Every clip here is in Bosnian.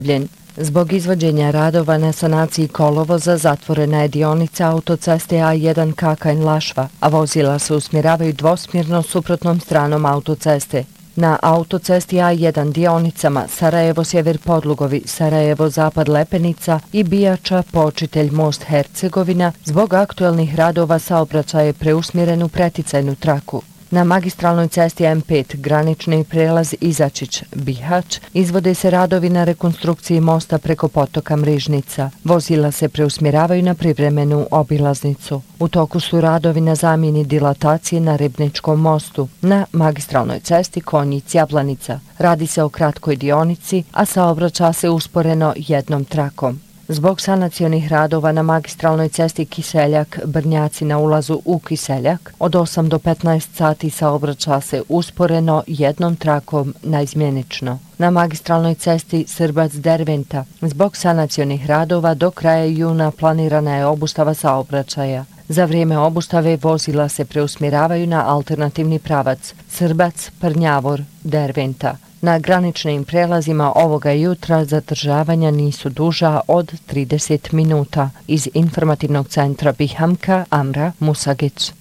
Zbog izvođenja radova na sanaciji kolovoza zatvorena je dionica autoceste A1 Kakanj-Lašva, a vozila se usmjeravaju dvosmjerno suprotnom stranom autoceste. Na autocesti A1 dionicama Sarajevo-Sjever Podlugovi, Sarajevo-Zapad Lepenica i Bijača Počitelj Most Hercegovina zbog aktuelnih radova saobraćaj je preusmjeren u preticajnu traku. Na magistralnoj cesti M5 granični prelaz Izačić-Bihać izvode se radovi na rekonstrukciji mosta preko potoka Mrižnica. Vozila se preusmjeravaju na privremenu obilaznicu. U toku su radovi na zamjeni dilatacije na Ribničkom mostu. Na magistralnoj cesti Konjic-Jablanica radi se o kratkoj dionici, a saobraća se usporeno jednom trakom. Zbog sanacionih radova na magistralnoj cesti Kiseljak-Brnjaci na ulazu u Kiseljak od 8 do 15 sati saobraća se usporeno jednom trakom naizmjenično. Na magistralnoj cesti Srbac-Derventa zbog sanacionih radova do kraja juna planirana je obustava saobraćaja. Za vrijeme obustave vozila se preusmjeravaju na alternativni pravac Srbac-Prnjavor-Derventa. Na graničnim prelazima ovoga jutra zadržavanja nisu duža od 30 minuta. Iz informativnog centra Bihamka, Amra Musagić.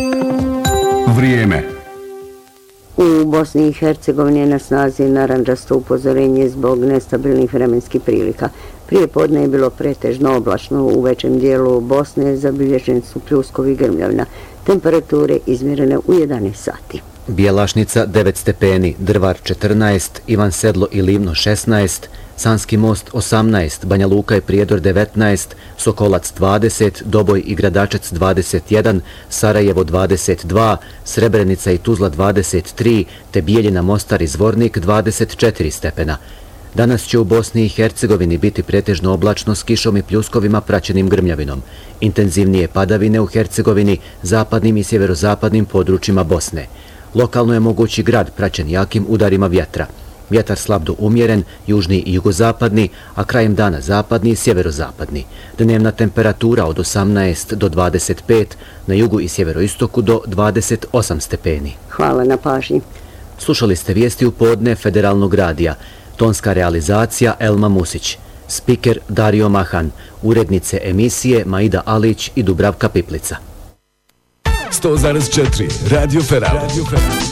Vrijeme. U Bosni i Hercegovini je na snazi narandžasto upozorenje zbog nestabilnih vremenskih prilika. Prije podne je bilo pretežno oblačno, u većem dijelu Bosne zabilježeni su pljuskovi i grmljavina. Temperature izmjerene u 11 sati. Bjelašnica 9 stepeni, Drvar 14, Ivan Sedlo i Livno 16, Sanski most 18, Banja Luka i Prijedor 19, Sokolac 20, Doboj i Gradačac 21, Sarajevo 22, Srebrenica i Tuzla 23, te Bijeljina, Mostar i Zvornik 24 stepena. Danas će u Bosni i Hercegovini biti pretežno oblačno s kišom i pljuskovima praćenim grmljavinom. Intenzivnije padavine u Hercegovini, zapadnim i sjeverozapadnim područjima Bosne. Lokalno je mogući grad praćen jakim udarima vjetra. Vjetar slab do umjeren, južni i jugozapadni, a krajem dana zapadni i sjeverozapadni. Dnevna temperatura od 18 do 25, na jugu i sjeveroistoku do 28 stepeni. Hvala na pažnji. Slušali ste vijesti u podne Federalnog radija. Tonska realizacija Elma Musić. Spiker Dario Mahan. Urednice emisije Maida Alić i Dubravka Piplica. 100,4 Radio Ferrara.